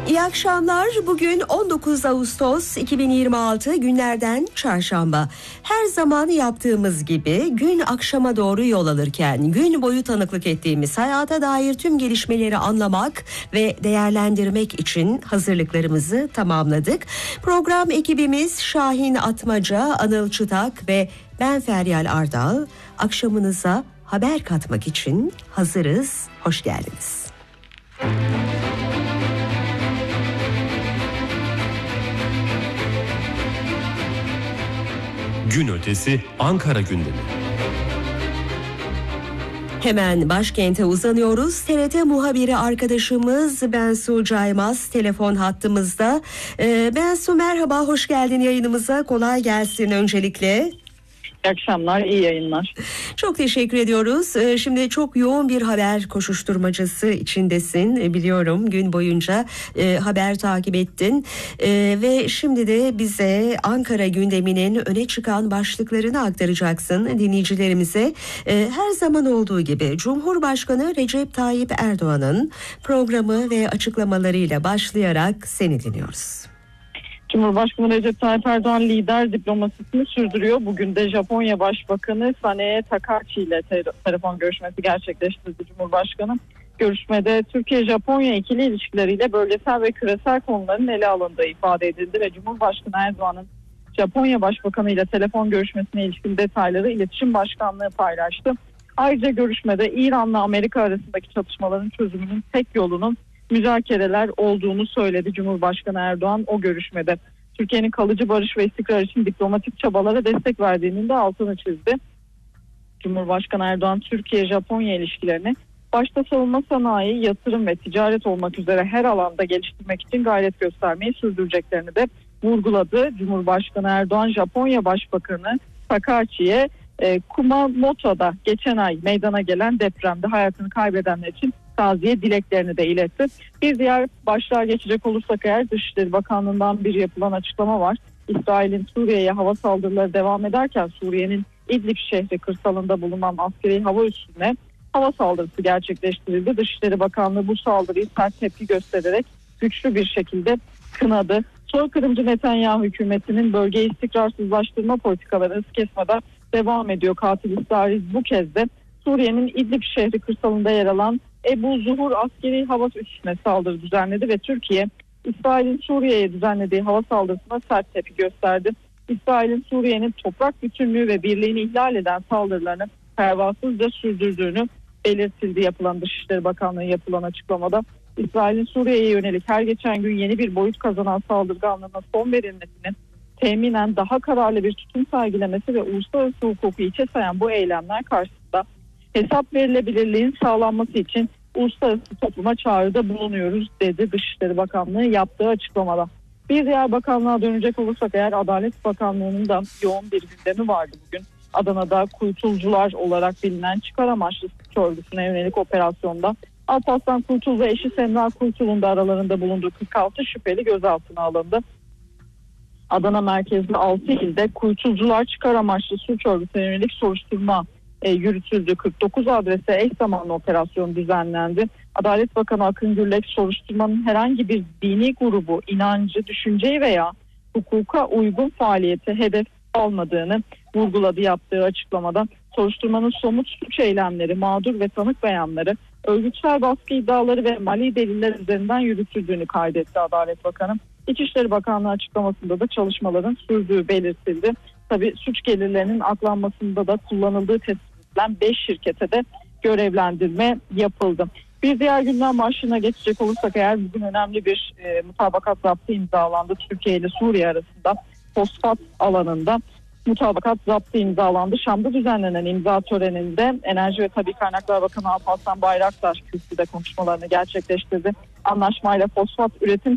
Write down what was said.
İyi akşamlar. Bugün 19 Ağustos 2026 günlerden çarşamba. Her zaman yaptığımız gibi gün akşama doğru yol alırken gün boyu tanıklık ettiğimiz hayata dair tüm gelişmeleri anlamak ve değerlendirmek için hazırlıklarımızı tamamladık. Program ekibimiz Şahin Atmaca, Anıl Çıtak ve ben Feryal Ardal. Akşamınıza haber katmak için hazırız. Hoş geldiniz. Gün ötesi Ankara gündemi. Hemen başkente uzanıyoruz. TRT muhabiri arkadaşımız Bensu Caymaz telefon hattımızda. Bensu merhaba, hoş geldin yayınımıza. Kolay gelsin öncelikle. İyi akşamlar, iyi yayınlar. Çok teşekkür ediyoruz. Şimdi çok yoğun bir haber koşuşturmacası içindesin. Biliyorum gün boyunca haber takip ettin. Ve şimdi de bize Ankara gündeminin öne çıkan başlıklarını aktaracaksın dinleyicilerimize. Her zaman olduğu gibi Cumhurbaşkanı Recep Tayyip Erdoğan'ın programı ve açıklamalarıyla başlayarak seni dinliyoruz. Cumhurbaşkanı Recep Tayyip Erdoğan lider diplomasisini sürdürüyor. Bugün de Japonya Başbakanı Sanae Takaichi ile telefon görüşmesi gerçekleştirdi Cumhurbaşkanı. Görüşmede Türkiye-Japonya ikili ilişkileriyle bölgesel ve küresel konuların ele alındığı ifade edildi ve Cumhurbaşkanı Erdoğan'ın Japonya Başbakanı ile telefon görüşmesine ilişkin detayları İletişim Başkanlığı paylaştı. Ayrıca görüşmede İran'la Amerika arasındaki çatışmaların çözümünün tek yolunun müzakereler olduğunu söyledi Cumhurbaşkanı Erdoğan o görüşmede. Türkiye'nin kalıcı barış ve istikrar için diplomatik çabalara destek verdiğinin de altını çizdi. Cumhurbaşkanı Erdoğan Türkiye-Japonya ilişkilerini başta savunma sanayi, yatırım ve ticaret olmak üzere her alanda geliştirmek için gayret göstermeyi sürdüreceklerini de vurguladı. Cumhurbaşkanı Erdoğan Japonya Başbakanı Takaichi'ye Kumamoto'da geçen ay meydana gelen depremde hayatını kaybedenler için taziye dileklerini de iletti. Bir diğer başlığa geçecek olursak eğer Dışişleri Bakanlığı'ndan bir yapılan açıklama var. İsrail'in Suriye'ye hava saldırıları devam ederken Suriye'nin İdlib şehri kırsalında bulunan askeri hava üssüne hava saldırısı gerçekleştirildi. Dışişleri Bakanlığı bu saldırıyı sert tepki göstererek güçlü bir şekilde kınadı. Soykırımcı Netanyahu hükümetinin bölgeyi istikrarsızlaştırma politikaları hız kesmeden devam ediyor. Katil İsrail bu kez de Suriye'nin İdlib şehri kırsalında yer alan Ebu Zuhur askeri hava üssüne saldırı düzenledi ve Türkiye, İsrail'in Suriye'ye düzenlediği hava saldırısına sert tepki gösterdi. İsrail'in Suriye'nin toprak bütünlüğü ve birliğini ihlal eden saldırılarını pervasızca sürdürdüğünü belirtildi yapılan Dışişleri Bakanlığı yapılan açıklamada. İsrail'in Suriye'ye yönelik her geçen gün yeni bir boyut kazanan saldırganlığına son verilmesinin teminen daha kararlı bir tutum sergilemesi ve uluslararası hukuku içe sayan bu eylemler karşısında hesap verilebilirliğin sağlanması için uluslararası topluma çağrıda bulunuyoruz dedi Dışişleri Bakanlığı yaptığı açıklamada. Bir diğer bakanlığa dönecek olursak eğer Adalet Bakanlığı'nın da yoğun bir gündemi vardı bugün. Adana'da kuytulcular olarak bilinen çıkar amaçlı suç örgütüne yönelik operasyonda Alparslan Kuytul ve eşi Semra Kuytul'un da aralarında bulunduğu 46 şüpheli gözaltına alındı. Adana merkezli 6 ilde kuytulcular çıkar amaçlı suç örgütüne yönelik soruşturma yürütüldü. 49 adrese eş zamanlı operasyon düzenlendi. Adalet Bakanı Akın Gürlek soruşturmanın herhangi bir dini grubu, inancı, düşünceyi veya hukuka uygun faaliyete hedef almadığını vurguladı yaptığı açıklamada. Soruşturmanın somut suç eylemleri, mağdur ve tanık beyanları, örgütsel baskı iddiaları ve mali deliller üzerinden yürütüldüğünü kaydetti Adalet Bakanı. İçişleri Bakanlığı açıklamasında da çalışmaların sürdüğü belirtildi. Tabii suç gelirlerinin aklanmasında da kullanıldığı tespit edilen 5 şirkete de görevlendirme yapıldı. Bir diğer gündem başlığına geçecek olursak eğer bugün önemli bir mutabakat zaptı imzalandı. Türkiye ile Suriye arasında fosfat alanında mutabakat zaptı imzalandı. Şam'da düzenlenen imza töreninde Enerji ve Tabii Kaynaklar Bakanı Alparslan Bayraktar kürsüde konuşmalarını gerçekleştirdi. Anlaşmayla fosfat üretim